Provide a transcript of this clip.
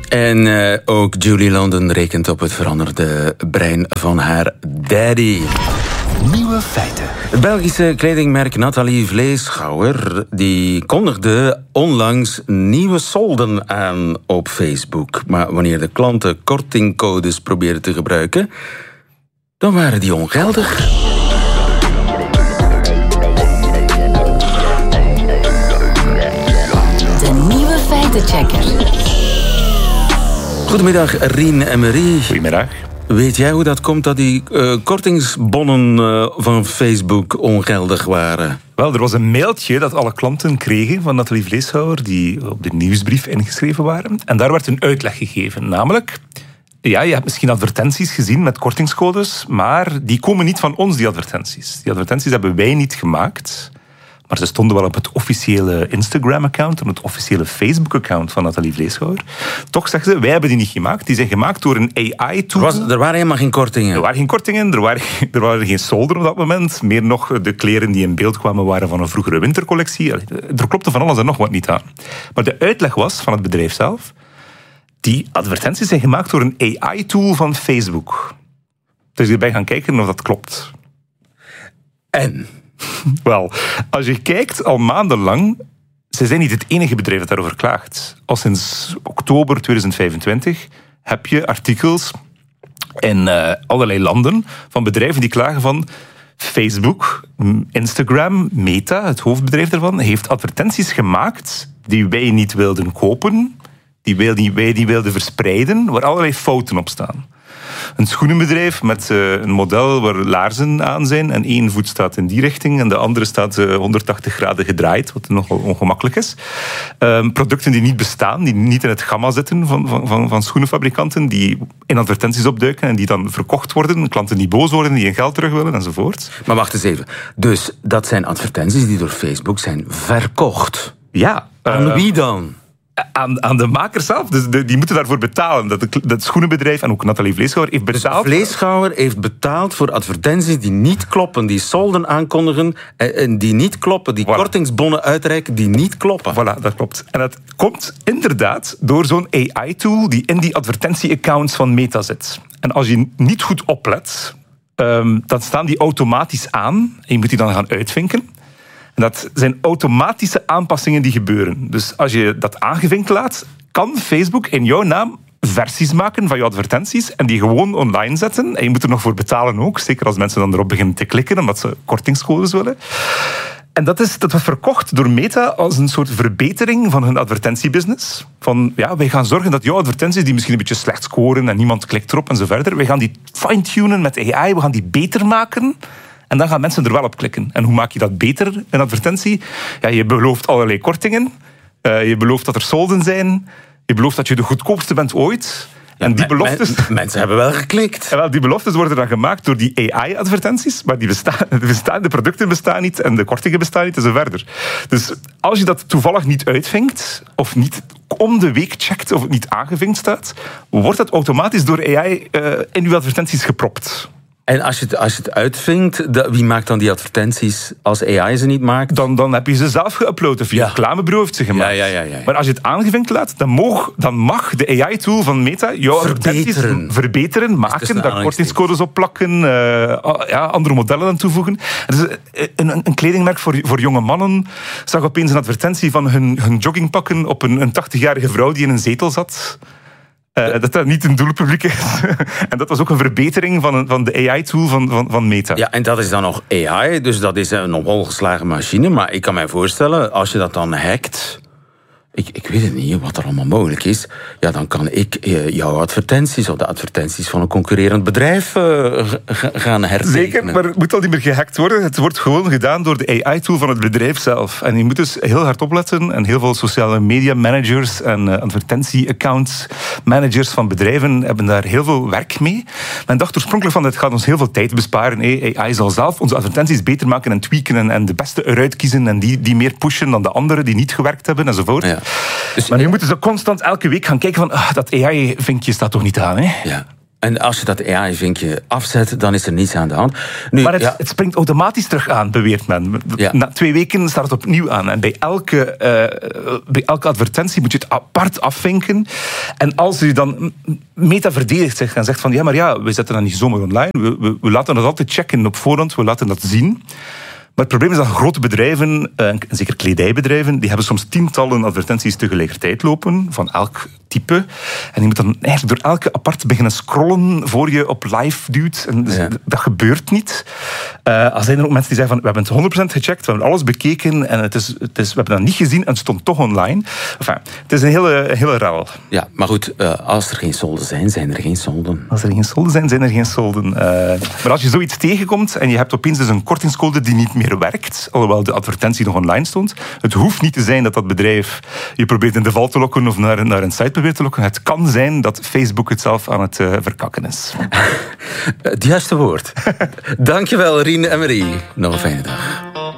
En ook Julie London rekent op het veranderde brein van haar daddy. Nieuwe feiten. Het Belgische kledingmerk Nathalie Vleeschouwer die kondigde onlangs nieuwe solden aan op Facebook. Maar wanneer de klanten kortingcodes probeerden te gebruiken, dan waren die ongeldig. De nieuwe feitenchecker. Goedemiddag, Rien en Marie. Goedemiddag. Weet jij hoe dat komt dat die kortingsbonnen van Facebook ongeldig waren? Wel, er was een mailtje dat alle klanten kregen van Nathalie Vleeschouwer die op de nieuwsbrief ingeschreven waren. En daar werd een uitleg gegeven. Namelijk, ja, je hebt misschien advertenties gezien met kortingscodes, maar die komen niet van ons, die advertenties. Die advertenties hebben wij niet gemaakt. Maar ze stonden wel op het officiële Instagram-account en het officiële Facebook-account van Nathalie Vleeschouwer. Toch zeggen ze, wij hebben die niet gemaakt. Die zijn gemaakt door een AI-tool. Er waren helemaal geen kortingen. Er waren geen kortingen, er waren geen solden op dat moment. Meer nog, de kleren die in beeld kwamen waren van een vroegere wintercollectie. Er klopte van alles en nog wat niet aan. Maar de uitleg was van het bedrijf zelf, die advertenties zijn gemaakt door een AI-tool van Facebook. Dus ik ben gaan kijken of dat klopt. En? Wel, als je kijkt, al maandenlang, ze zijn niet het enige bedrijf dat daarover klaagt. Al sinds oktober 2025 heb je artikels in allerlei landen van bedrijven die klagen van Facebook, Instagram, Meta, het hoofdbedrijf daarvan, heeft advertenties gemaakt die wij niet wilden kopen, die wij niet wilden verspreiden, waar allerlei fouten op staan. Een schoenenbedrijf met een model waar laarzen aan zijn en één voet staat in die richting en de andere staat 180 graden gedraaid, wat nogal ongemakkelijk is. Producten die niet bestaan, die niet in het gamma zitten van schoenenfabrikanten, die in advertenties opduiken en die dan verkocht worden. Klanten die boos worden, die hun geld terug willen enzovoort. Maar wacht eens even. Dus dat zijn advertenties die door Facebook zijn verkocht? Ja. Aan wie dan? Aan de makers zelf. Dus die moeten daarvoor betalen. Dat schoenenbedrijf en ook Nathalie Vleeschouwer heeft betaald. Dus Vleeschouwer heeft betaald voor advertenties die niet kloppen, die solden aankondigen en die niet kloppen, die kortingsbonnen uitreiken die niet kloppen. Voilà, dat klopt. En dat komt inderdaad door zo'n AI-tool die in die advertentie-accounts van Meta zit. En als je niet goed oplet, dan staan die automatisch aan en je moet die dan gaan uitvinken. Dat zijn automatische aanpassingen die gebeuren. Dus als je dat aangevinkt laat, kan Facebook in jouw naam versies maken van je advertenties en die gewoon online zetten. En je moet er nog voor betalen ook, zeker als mensen dan erop beginnen te klikken omdat ze kortingscodes willen. En dat wordt verkocht door Meta als een soort verbetering van hun advertentiebusiness. Van, ja, wij gaan zorgen dat jouw advertenties die misschien een beetje slecht scoren en niemand klikt erop en zo verder, wij gaan die fine-tunen met AI, we gaan die beter maken. En dan gaan mensen er wel op klikken. En hoe maak je dat beter, een advertentie? Ja, je belooft allerlei kortingen. Je belooft dat er solden zijn. Je belooft dat je de goedkoopste bent ooit. Ja, en die beloftes... Mensen hebben wel geklikt. En wel, die beloftes worden dan gemaakt door die AI-advertenties. Maar de producten bestaan niet en de kortingen bestaan niet en zo verder. Dus als je dat toevallig niet uitvinkt of niet om de week checkt of het niet aangevinkt staat, wordt dat automatisch door AI in uw advertenties gepropt. En als je het uitvinkt, wie maakt dan die advertenties als AI ze niet maakt? Dan heb je ze zelf geüpload of je reclamebureau heeft ze gemaakt. Ja. Maar als je het aangevinkt laat, dan mag de AI-tool van Meta jouw advertenties verbeteren, maken, daar kortingscodes op plakken, andere modellen aan toevoegen. Dus een kledingmerk voor jonge mannen zag opeens een advertentie van hun joggingpakken op een 80-jarige vrouw die in een zetel zat. Dat niet een doelpubliek is. En dat was ook een verbetering van de AI-tool van Meta. Ja, en dat is dan nog AI, dus dat is een op hol geslagen machine. Maar ik kan mij voorstellen, als je dat dan hackt, ik weet het niet wat er allemaal mogelijk is, ja, dan kan ik jouw advertenties of de advertenties van een concurrerend bedrijf gaan hertekenen. Zeker, maar het moet al niet meer gehackt worden. Het wordt gewoon gedaan door de AI-tool van het bedrijf zelf. En je moet dus heel hard opletten. En heel veel sociale media managers en advertentie-account managers van bedrijven hebben daar heel veel werk mee. Men dacht oorspronkelijk van, het gaat ons heel veel tijd besparen. AI zal zelf onze advertenties beter maken en tweaken en de beste eruit kiezen en die meer pushen dan de anderen die niet gewerkt hebben enzovoort. Ja. Dus, maar nu moeten ze constant elke week gaan kijken van, dat AI-vinkje staat toch niet aan, hè? Ja. En als je dat AI-vinkje afzet, dan is er niets aan de hand. Nu, Maar het springt automatisch terug aan, beweert men. Ja. Na 2 weken staat het opnieuw aan. En bij elke advertentie moet je het apart afvinken. En als je dan Meta verdedigt zich en zegt van ja, maar ja, we zetten dat niet zomaar online. We laten dat altijd checken op voorhand, we laten dat zien. Maar het probleem is dat grote bedrijven, en zeker kledijbedrijven, die hebben soms tientallen advertenties tegelijkertijd lopen, van elk type. En je moet dan eigenlijk door elke apart beginnen scrollen voor je op live duwt. En dus dat gebeurt niet. Al zijn er ook mensen die zeggen van, we hebben het 100% gecheckt, we hebben alles bekeken en we hebben dat niet gezien en het stond toch online. Enfin, het is een hele rel. Ja, maar goed, als er geen solden zijn, zijn er geen solden. Als er geen solden zijn, zijn er geen solden. Maar als je zoiets tegenkomt en je hebt opeens dus een kortingscode die niet meer werkt, alhoewel de advertentie nog online stond. Het hoeft niet te zijn dat dat bedrijf je probeert in de val te lokken of naar een site probeert te lokken. Het kan zijn dat Facebook het zelf aan het verkakken is. Het juiste woord. Dankjewel, Rien en Marie. Nog een fijne dag.